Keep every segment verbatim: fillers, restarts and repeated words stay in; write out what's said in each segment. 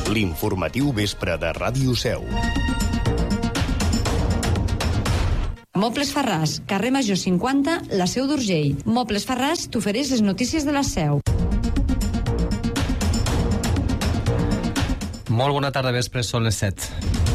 L'informatiu vespre de Ràdio Seu. Mobles Farràs, carrer Major cinquanta, la Seu d'Urgell. Mobles Farràs t'ofereix les notícies de la Seu. Molt bona tarda, vespre, són les set.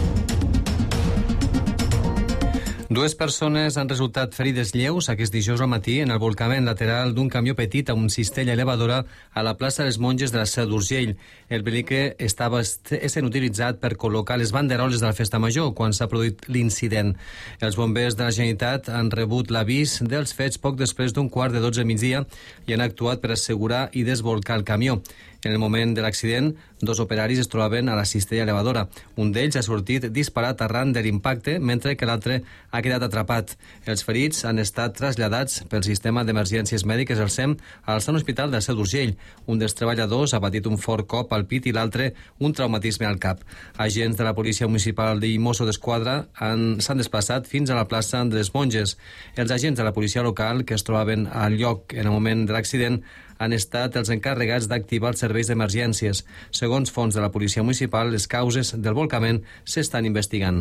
Dues persones han resultat ferides lleus aquest dijous al matí en el volcament lateral d'un camió petit amb una cistella elevadora a la plaça de les Monges de la Seu d'Urgell. El vehicle estava sent utilitzat per col·locar les banderoles de la Festa Major quan s'ha produït l'incident. Els bombers de la Generalitat han rebut l'avís dels fets poc després d'un quart de dotze del migdia i han actuat per assegurar i desbolcar el camió. En el moment de l'accident, dos operaris es trobaven a la cistella elevadora. Un d'ells ha sortit disparat arran de l'impacte, mentre que l'altre ha quedat atrapat. Els ferits han estat traslladats pel sistema d'emergències mèdiques del SEM al Sant Hospital de la Seu d'Urgell. Un dels treballadors ha patit un fort cop al pit i l'altre un traumatisme al cap. Agents de la Policia Municipal i Mosso d'Esquadra s'han desplaçat fins a la plaça de les Monges. Els agents de la policia local que es trobaven al lloc en el moment de l'accident han estat els encarregats d'activar els serveis d'emergències. Segons fonts de la Policia Municipal, les causes del volcament s'estan investigant.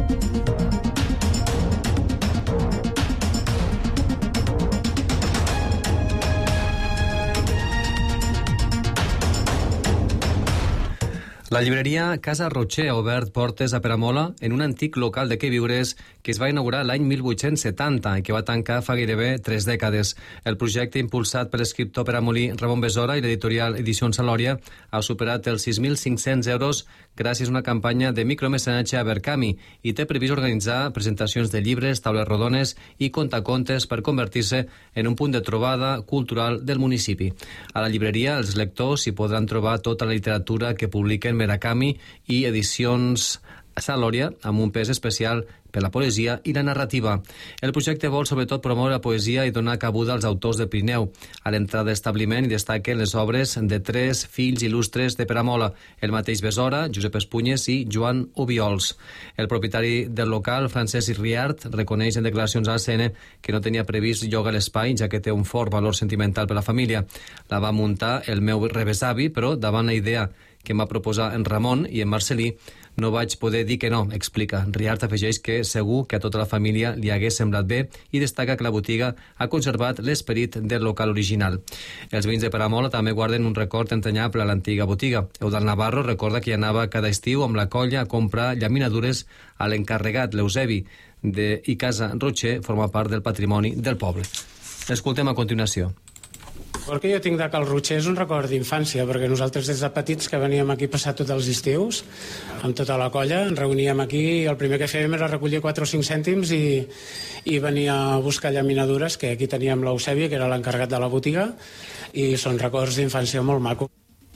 La llibreria Casa Rocher ha obert portes a Peramola en un antic local de queviures que es va inaugurar l'any mil vuit-cents setanta i que va tancar fa gairebé tres dècades. El projecte, impulsat per l'escriptor peramolí Ramon Besora i l'editorial Edicions Salòria, ha superat els sis mil cinc-cents euros gràcies a una campanya de micromecenatge a Verkami i té previst organitzar presentacions de llibres, taules rodones i contacontes per convertir-se en un punt de trobada cultural del municipi. A la llibreria, els lectors hi podran trobar tota la literatura que publiquen Murakami i Edicions Salòria, amb un pes especial per la poesia i la narrativa. El projecte vol sobretot promoure la poesia i donar cabuda als autors del Pirineu. A l'entrada de l'establiment hi destaquen les obres de tres fills il·lustres de Peramola, el mateix Besora, Josep Espunyes i Joan Obiols. El propietari del local, Francesc Riart, reconeix en declaracions a A C N que no tenia previst llogar l'espai, ja que té un fort valor sentimental per la família. La va muntar el meu rebesavi, però davant la idea que em va proposar en Ramon i en Marcelí, no vaig poder dir que no, explica. Riart afegeix que segur que a tota la família li hagués semblat bé i destaca que la botiga ha conservat l'esperit del local original. Els veïns de Peramola també guarden un record entranyable a l'antiga botiga. Eudal Navarro recorda que hi anava cada estiu amb la colla a comprar llaminadures a l'encarregat, l'Eusebi, de, i Casa Rocher forma part del patrimoni del poble. Escoltem a continuació. El que jo tinc de Cal Rocher és un record d'infància, perquè nosaltres des de petits que veníem aquí a passar tots els estius amb tota la colla, ens reuníem aquí i el primer que fèiem era recollir quatre o cinc cèntims i, i venir a buscar llaminadures, que aquí teníem l'Eusebi, que era l'encarregat de la botiga, i són records d'infància molt macos.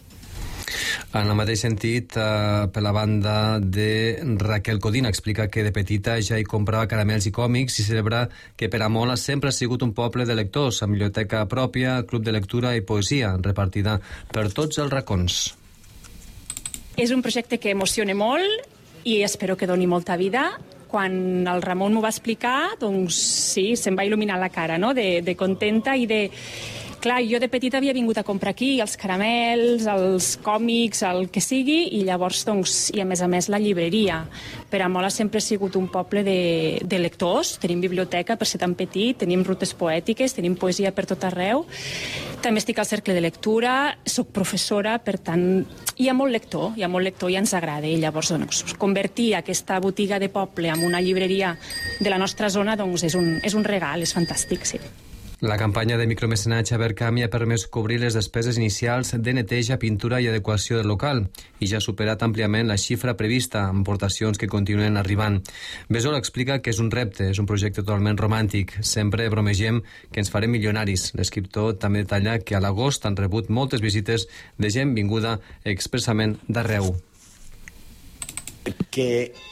En el mateix sentit, eh, per la banda de Raquel Codina, explica que de petita ja hi comprava caramels i còmics i celebra que Peramola sempre ha sigut un poble de lectors, amb biblioteca pròpia, club de lectura i poesia, repartida per tots els racons. És un projecte que emociona molt i espero que doni molta vida. Quan el Ramon m'ho va explicar, doncs sí, se'm va il·luminar la cara, no?, de, de contenta i de... Clar, jo de petita havia vingut a comprar aquí els caramels, els còmics, el que sigui, i llavors, doncs, i a més a més la llibreria. Peramola sempre ha sigut un poble de, de lectors, tenim biblioteca per ser tan petit, tenim rutes poètiques, tenim poesia per tot arreu. També estic al cercle de lectura, soc professora, per tant, hi ha molt lector, hi ha molt lector i ens agrada. I llavors, doncs, convertir aquesta botiga de poble en una llibreria de la nostra zona, doncs, és un, és un regal, és fantàstic, sí. La campanya de micromecenatge a Verkami ha permès cobrir les despeses inicials de neteja, pintura i adequació del local i ja ha superat àmpliament la xifra prevista amb aportacions que continuen arribant. Besora explica que és un repte, és un projecte totalment romàntic. Sempre bromegem que ens farem milionaris. L'escriptor també detalla que a l'agost han rebut moltes visites de gent vinguda expressament d'arreu. Que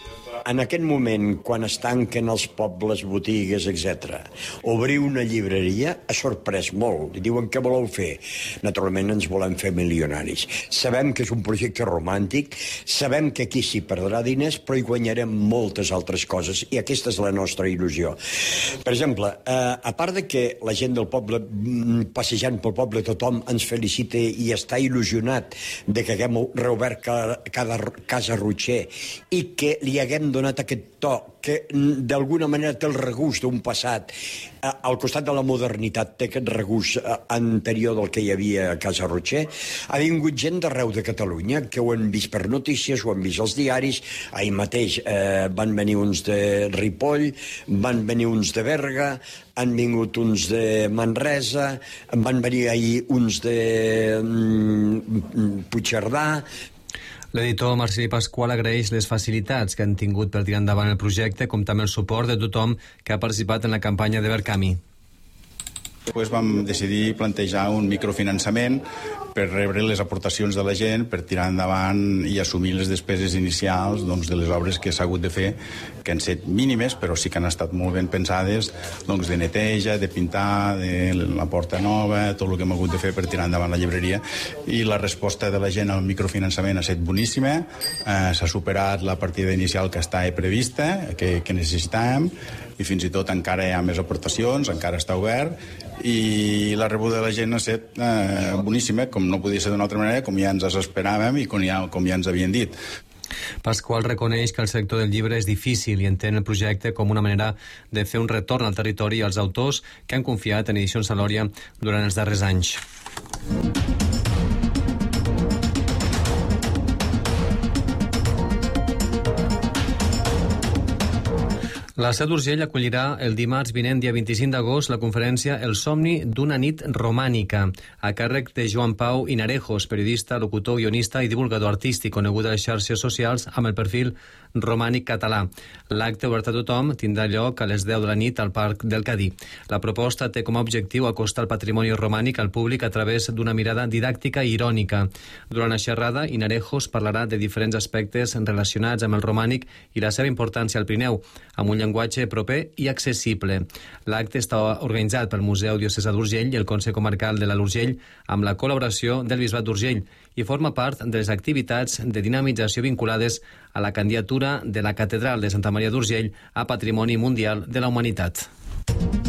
en aquest moment, quan es tanquen els pobles, botigues, etcètera, obrir una llibreria ha sorprès molt. I diuen, què voleu fer? Naturalment ens volem fer milionaris. Sabem que és un projecte romàntic, sabem que aquí s'hi perdrà diners, però hi guanyarem moltes altres coses, i aquesta és la nostra il·lusió. Per exemple, eh, a part de que la gent del poble, passejant pel poble, tothom ens felicita i està il·lusionat de que haguem reobert cada, cada casa Rutxer i que li haguem donat aquest to que d'alguna manera té el regust d'un passat, eh, al costat de la modernitat té aquest regust eh, anterior del que hi havia a Casa Rutxer. Ha vingut gent d'arreu de Catalunya que ho han vist per notícies, ho han vist als diaris. Ahir mateix eh, van venir uns de Ripoll, van venir uns de Berga, han vingut uns de Manresa, van venir ahir uns de mm, Puigcerdà. L'editor Marcelí Pasqual agraeix les facilitats que han tingut per tirar endavant el projecte, com també el suport de tothom que ha participat en la campanya de Verkami. Després vam decidir plantejar un microfinançament per rebre les aportacions de la gent, per tirar endavant i assumir les despeses inicials doncs, de les obres que s'ha hagut de fer, que han estat mínimes, però sí que han estat molt ben pensades, doncs, de neteja, de pintar, de la porta nova, tot el que hem hagut de fer per tirar endavant la llibreria. I la resposta de la gent al microfinançament ha estat boníssima, eh, s'ha superat la partida inicial que estava prevista, que, que necessitàvem, i fins i tot encara hi ha més aportacions, encara està obert, i la rebuda de la gent ha estat eh, boníssima, com no podia ser d'una altra manera, com ja ens esperàvem i com ja, com ja ens havien dit. Pasqual reconeix que el sector del llibre és difícil i entén el projecte com una manera de fer un retorn al territori i als autors que han confiat en Edicions Salòria durant els darrers anys. La Seu d'Urgell acollirà el dimarts vinent, dia vint-i-cinc d'agost, la conferència El somni d'una nit romànica, a càrrec de Joan Pau Inarejos, periodista, locutor, guionista i divulgador artístic conegut a les xarxes socials amb el perfil Romànic Català. L'acte, obert a tothom, tindrà lloc a les deu de la nit al Parc del Cadí. La proposta té com a objectiu acostar el patrimoni romànic al públic a través d'una mirada didàctica i irònica. Durant la xerrada, Inarejos parlarà de diferents aspectes relacionats amb el romànic i la seva importància al Pirineu, amb un llenguatge proper i accessible. L'acte està organitzat pel Museu Diocesà d'Urgell i el Consell Comarcal de l'Alt Urgell amb la col·laboració del Bisbat d'Urgell i forma part de les activitats de dinamització vinculades a la candidatura de la Catedral de Santa Maria d'Urgell a Patrimoni Mundial de la Humanitat.